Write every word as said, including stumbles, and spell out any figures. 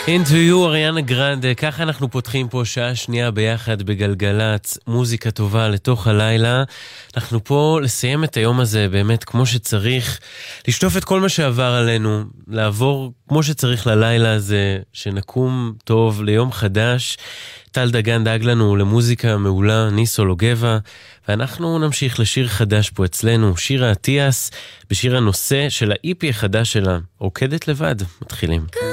Into You, אריאנה גרנדה. ככה אנחנו פותחים פה שעה שנייה ביחד בגלגלץ, מוזיקה טובה לתוך הלילה. אנחנו פה לסיים את היום הזה באמת כמו שצריך, לשטוף את כל מה שעבר עלינו, לעבור כמו שצריך ללילה הזה, שנקום טוב ליום חדש. טל דגן דאג לנו למוזיקה מעולה, ניסו לוגבה, ואנחנו נמשיך לשיר חדש פה אצלנו, שירה אטיאס, בשיר הנושא של ה-אי פי החדש שלה, רוקדת לבד. מתחילים.